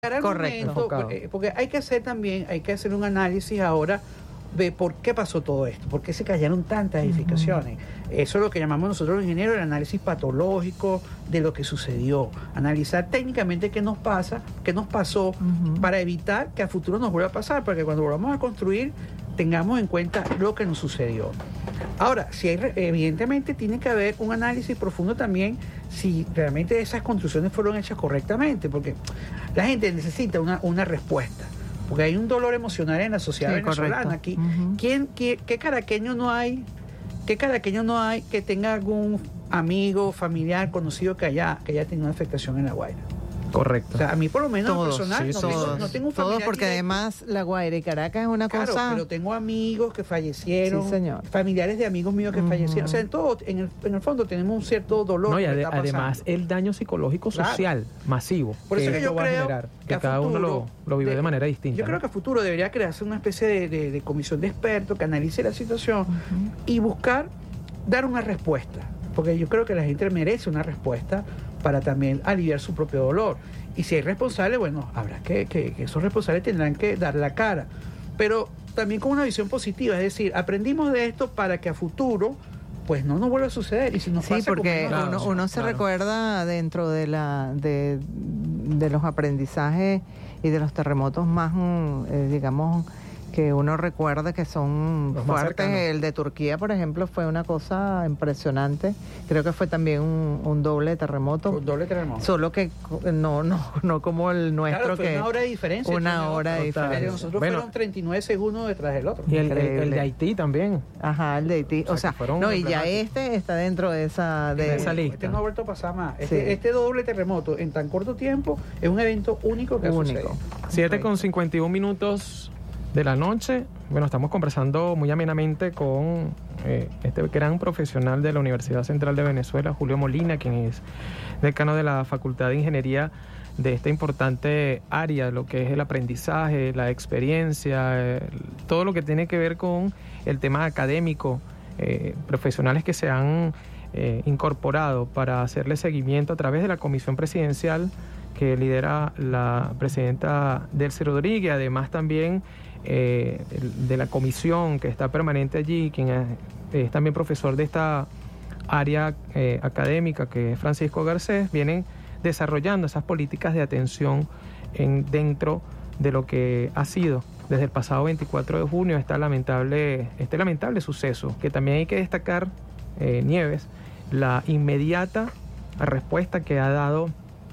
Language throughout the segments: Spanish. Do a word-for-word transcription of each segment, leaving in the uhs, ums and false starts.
Correcto. Porque, porque hay que hacer también, hay que hacer un análisis ahora de por qué pasó todo esto, por qué se cayeron tantas edificaciones. Uh-huh. Eso es lo que llamamos nosotros los ingenieros el análisis patológico de lo que sucedió. Analizar técnicamente qué nos pasa, qué nos pasó, uh-huh, para evitar que a futuro nos vuelva a pasar, para que cuando volvamos a construir tengamos en cuenta lo que nos sucedió. Ahora, si hay, evidentemente tiene que haber un análisis profundo también si realmente esas construcciones fueron hechas correctamente, porque la gente necesita una, una respuesta, porque hay un dolor emocional en la sociedad, sí, venezolana. Aquí, uh-huh. ¿quién, qué, ¿Qué caraqueño no hay? ¿Qué caraqueño no hay que tenga algún amigo, familiar, conocido que haya, que haya tenido una afectación en La Guaira? Correcto. O sea, a mí por lo menos todos, personal sí, no, todos. Tengo, no tengo un familiar. Todos, porque directo. Además La Guaira y Caracas es una claro, cosa... pero tengo amigos que fallecieron, sí, señor. familiares de amigos míos que uh-huh. fallecieron. O sea, en todo, en el, en el fondo tenemos un cierto dolor. No, y ade- además el daño psicológico social, claro, masivo. Por eso que, que yo va creo a generar, que, que cada futuro, uno lo, lo vive de, de manera distinta. Yo ¿no? creo que a futuro debería crearse una especie de, de, de comisión de expertos que analice la situación uh-huh. y buscar dar una respuesta. Porque yo creo que la gente merece una respuesta para también aliviar su propio dolor. Y si hay responsables, bueno, habrá que, que, que esos responsables tendrán que dar la cara. Pero también con una visión positiva, es decir, aprendimos de esto para que a futuro pues no nos vuelva a suceder. Y si nos sí, pasa porque como uno, uno se claro. recuerda dentro de la de, de los aprendizajes y de los terremotos más, eh, digamos, que uno recuerda que son los fuertes. El de Turquía, por ejemplo, fue una cosa impresionante. Creo que fue también un, un doble terremoto. Un doble terremoto. Solo que no no no como el nuestro, claro, fue que una hora de diferencia. Una hora de diferencia. Nosotros bueno, fueron treinta y nueve segundos detrás del otro. Y el, el, el de Haití también. Ajá, el de Haití. O sea, o sea no, y ya este está dentro de esa, de, de esa lista. Este no ha vuelto a pasar más. Este, sí. este doble terremoto en tan corto tiempo es un evento único que único. sucedido. siete con cincuenta y un minutos de la noche. Bueno, estamos conversando muy amenamente con eh, este gran profesional de la Universidad Central de Venezuela, Julio Molina, quien es decano de la Facultad de Ingeniería de esta importante área, lo que es el aprendizaje, la experiencia, eh, todo lo que tiene que ver con el tema académico, eh, profesionales que se han eh, incorporado para hacerle seguimiento a través de la Comisión Presidencial que lidera la presidenta Delcy Rodríguez, además también Eh, de la comisión que está permanente allí, quien es, es también profesor de esta área eh, académica, que es Francisco Garcés, vienen desarrollando esas políticas de atención en, dentro de lo que ha sido desde el pasado veinticuatro de junio esta lamentable, este lamentable suceso, que también hay que destacar, eh, Nieves, la inmediata respuesta que ha dado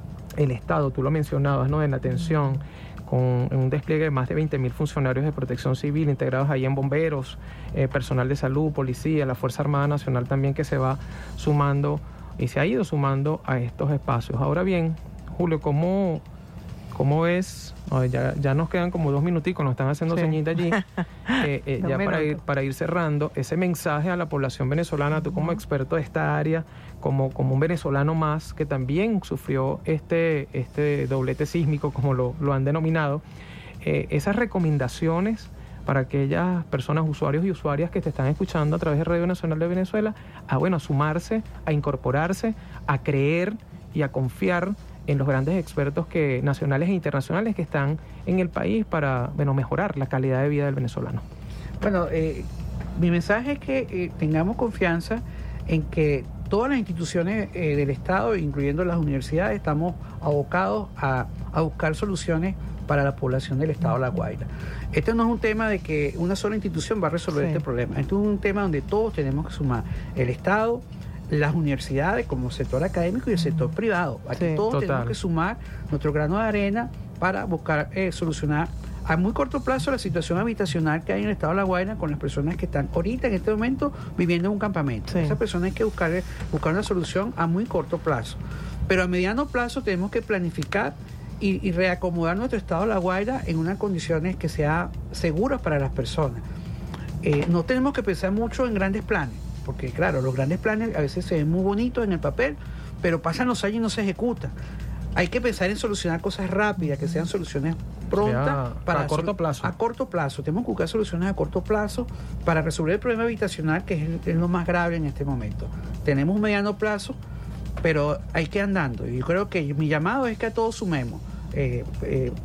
el Estado, tú lo mencionabas, ¿no?, en la atención, con un despliegue de más de veinte mil funcionarios de protección civil integrados ahí en bomberos, eh, personal de salud, policía, la Fuerza Armada Nacional también, que se va sumando y se ha ido sumando a estos espacios. Ahora bien, Julio, ¿cómo, cómo ves? Oh, ya, ya nos quedan como dos minuticos, nos están haciendo sí. ceñita allí, eh, eh, ya para ir, para ir cerrando, ese mensaje a la población venezolana, tú como experto de esta área, como, como un venezolano más que también sufrió este, este doblete sísmico, como lo, lo han denominado, eh, esas recomendaciones para aquellas personas, usuarios y usuarias que te están escuchando a través de Radio Nacional de Venezuela, a, bueno, a sumarse, a incorporarse, a creer y a confiar en los grandes expertos que, nacionales e internacionales que están en el país para, bueno, mejorar la calidad de vida del venezolano. Bueno, eh, mi mensaje es que eh, tengamos confianza en que todas las instituciones eh, del Estado, incluyendo las universidades, estamos abocados a, a buscar soluciones para la población del Estado de La Guaira. Este no es un tema de que una sola institución va a resolver sí. este problema. Este es un tema donde todos tenemos que sumar. El Estado, las universidades como sector académico y el sector privado. Aquí sí, todos total. tenemos que sumar nuestro grano de arena para buscar eh, solucionar a muy corto plazo la situación habitacional que hay en el Estado de La Guaira con las personas que están ahorita en este momento viviendo en un campamento. Sí. Esas personas hay que buscar, buscar una solución a muy corto plazo. Pero a mediano plazo tenemos que planificar y, y reacomodar nuestro Estado de La Guaira en unas condiciones que sean seguras para las personas. Eh, no tenemos que pensar mucho en grandes planes, porque claro, los grandes planes a veces se ven muy bonitos en el papel, pero pasan los años y no se ejecutan. Hay que pensar en solucionar cosas rápidas, que sean soluciones prontas. Para a corto plazo. A corto plazo. Tenemos que buscar soluciones a corto plazo para resolver el problema habitacional, que es, el, es lo más grave en este momento. Tenemos un mediano plazo, pero hay que ir andando. Y yo creo que mi llamado es que a todos sumemos. Eh, eh,